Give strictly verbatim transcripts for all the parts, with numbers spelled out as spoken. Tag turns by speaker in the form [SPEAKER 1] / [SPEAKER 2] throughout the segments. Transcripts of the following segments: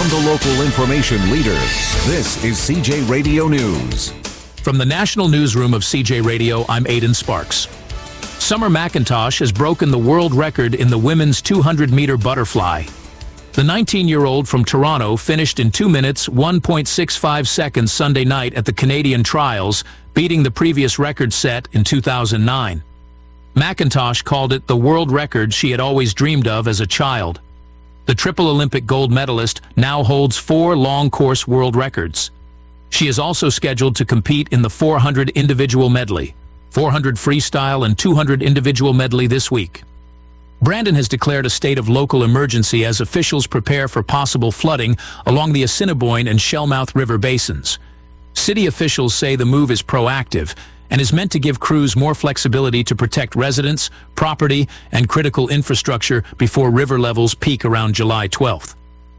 [SPEAKER 1] from the local information leader, this is C J Radio News.
[SPEAKER 2] From the National Newsroom of C J Radio, I'm Aidan Sparks. Summer McIntosh has broken the world record in the women's two hundred meter butterfly. The nineteen-year-old from Toronto finished in two minutes, one point six five seconds Sunday night at the Canadian Trials, beating the previous record set in two thousand nine. McIntosh called it the world record she had always dreamed of as a child. The triple Olympic gold medalist now holds four long-course world records. She is also scheduled to compete in the four hundred individual medley, four hundred freestyle and two hundred individual medley this week. Brandon has declared a state of local emergency as officials prepare for possible flooding along the Assiniboine and Shellmouth River basins. City officials say the move is proactive and is meant to give crews more flexibility to protect residents, property, and critical infrastructure before river levels peak around July twelfth.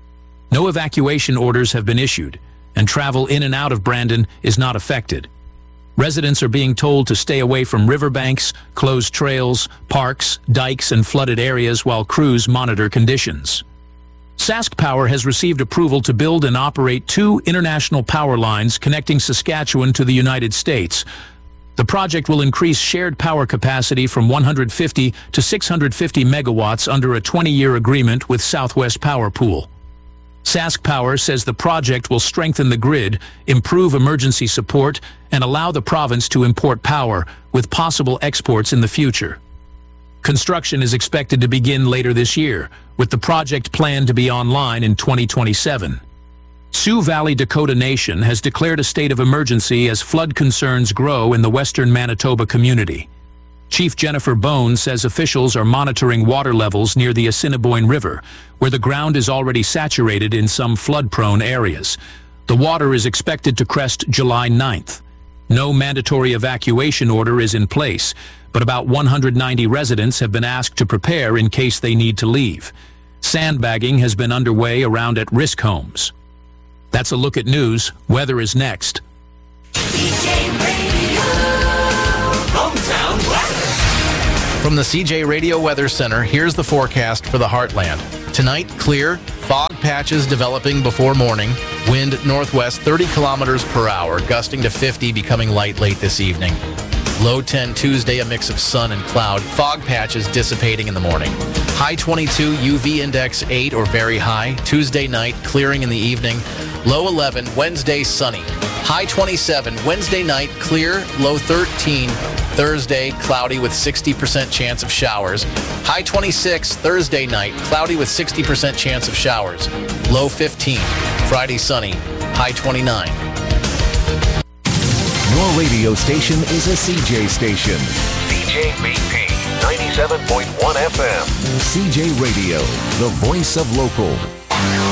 [SPEAKER 2] No evacuation orders have been issued, and travel in and out of Brandon is not affected. Residents are being told to stay away from riverbanks, closed trails, parks, dikes, and flooded areas while crews monitor conditions. Sask Power has received approval to build and operate two international power lines connecting Saskatchewan to the United States. The project will increase shared power capacity from one hundred fifty to six hundred fifty megawatts under a twenty-year agreement with Southwest Power Pool. Sask Power says the project will strengthen the grid, improve emergency support, and allow the province to import power, with possible exports in the future. Construction is expected to begin later this year, with the project planned to be online in twenty twenty-seven. Sioux Valley Dakota Nation has declared a state of emergency as flood concerns grow in the western Manitoba community. Chief Jennifer Bone says officials are monitoring water levels near the Assiniboine River, where the ground is already saturated in some flood-prone areas. The water is expected to crest July ninth. No mandatory evacuation order is in place, but about one hundred ninety residents have been asked to prepare in case they need to leave. Sandbagging has been underway around at-risk homes. That's a look at news. Weather is next.
[SPEAKER 3] C J Radio, hometown weather.
[SPEAKER 4] From the C J Radio Weather Center, here's the forecast for the Heartland. Tonight, clear, fog patches developing before morning, wind northwest thirty kilometers per hour, gusting to fifty, becoming light late this evening. Low ten Tuesday, a mix of sun and cloud, fog patches dissipating in the morning. High twenty-two, U V index eight or very high. Tuesday night, clearing in the evening. Low eleven, Wednesday sunny. High twenty-seven, Wednesday night, clear, low thirteen. Thursday, cloudy with sixty percent chance of showers. High twenty-six, Thursday night, cloudy with sixty percent chance of showers. Low fifteen. Friday sunny. High twenty-nine.
[SPEAKER 1] Your radio station is a C J station.
[SPEAKER 5] C J B P ninety-seven point one F M.
[SPEAKER 1] C J Radio, the voice of local.